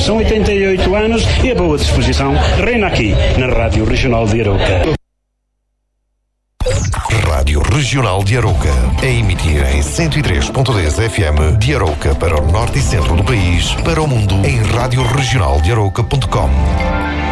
São 88 anos e a boa disposição reina aqui, na Rádio Regional de Arouca. Rádio Regional de Arouca, a emitir em 103.10 FM de Arouca para o norte e centro do país, para o mundo em radioregionaldearouca.com.